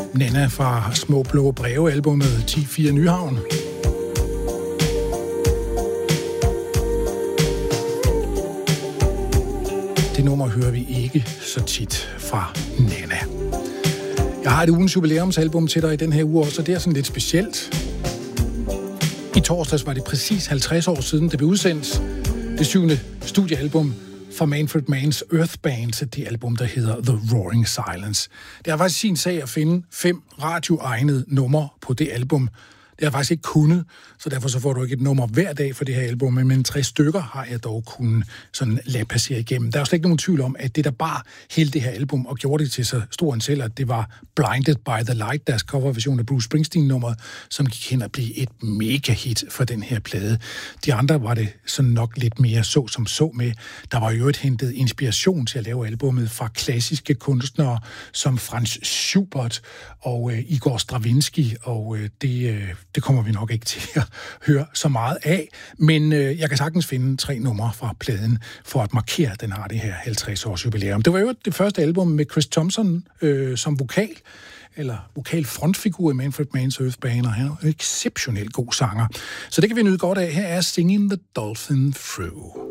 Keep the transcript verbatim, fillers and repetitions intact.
Nana fra Små Blå Breve-albummet ti fire Nyhavn. Det nummer hører vi ikke så tit fra Nana. Jeg har et ugens jubilæumsalbum til dig i den her uge også, så det er sådan lidt specielt. I torsdags var det præcis halvtreds år siden, det blev udsendt. Det syvende studiealbum fra Manfred Manns Earth Band, det album, der hedder The Roaring Silence. Det har faktisk sin sag at finde fem radioegnede numre på det album. Det har jeg faktisk ikke kunnet, så derfor så får du ikke et nummer hver dag for det her album, men tre stykker har jeg dog kunnet sådan lade passere igennem. Der er jo slet ikke nogen tvivl om, at det der bare hele det her album og gjorde det til så stor en selv, at det var Blinded by the Light, deres coverversion af Bruce Springsteen-nummeret, som gik hen at blive et mega hit for den her plade. De andre var det sådan nok lidt mere så som så med. Der var jo et hentet inspiration til at lave albummet fra klassiske kunstnere som Franz Schubert og øh, Igor Stravinsky, og øh, det øh, Det kommer vi nok ikke til at høre så meget af, men øh, jeg kan sagtens finde tre numre fra pladen for at markere, at den har det her halvtreds års jubilæum. Det var jo det første album med Chris Thompson øh, som vokal, eller vokal frontfigur i Manfred Manns Earth Band, og han er en exceptionelt god sanger. Så det kan vi nyde godt af. Her er Singing the Dolphin Through.